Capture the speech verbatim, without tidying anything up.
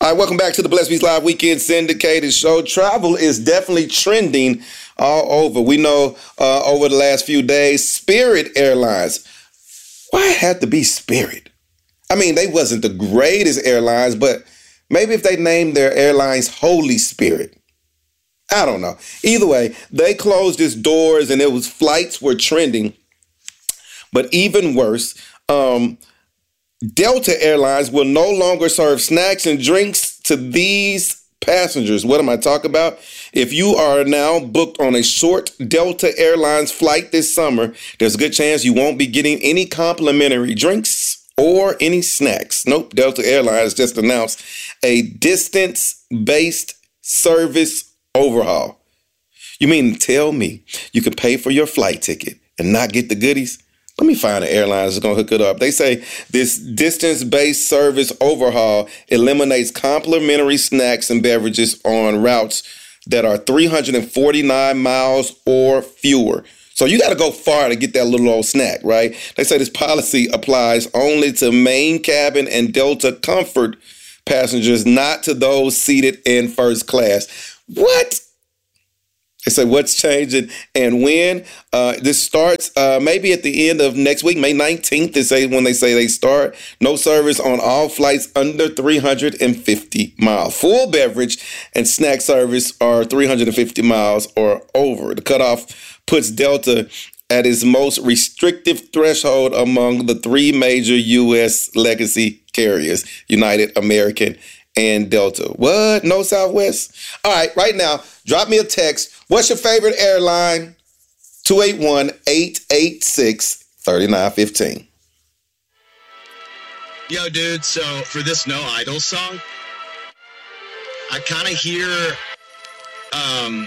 All right, welcome back to the Blessed Beats Live Weekend Syndicated Show. Travel is definitely trending all over. We know uh, over the last few days, Spirit Airlines. Why it had to be Spirit? I mean, they wasn't the greatest airlines, but maybe if they named their airlines Holy Spirit. I don't know. Either way, they closed its doors and it was flights were trending. But even worse, um, Delta Airlines will no longer serve snacks and drinks to these passengers. What am I talking about? If you are now booked on a short Delta Airlines flight this summer, there's a good chance you won't be getting any complimentary drinks or any snacks. Nope, Delta Airlines just announced a distance-based service overhaul. You mean to tell me you can pay for your flight ticket and not get the goodies? Let me find an airline that's going to hook it up. They say this distance-based service overhaul eliminates complimentary snacks and beverages on routes that are three hundred forty-nine miles or fewer. So you got to go far to get that little old snack, right? They say this policy applies only to main cabin and Delta Comfort passengers, not to those seated in first class. What? They say what's changing and when. Uh, this starts uh, maybe at the end of next week, May nineteenth. They say when they say they start. No service on all flights under three hundred fifty miles. Full beverage and snack service are three hundred fifty miles or over. The cutoff puts Delta at its most restrictive threshold among the three major U S legacy carriers, United, American, and Delta. What? No Southwest? All right, right now, drop me a text. What's your favorite airline? two eight one, eight eight six, three nine one five. Yo, dude, so for this No Idol song, I kind of hear um,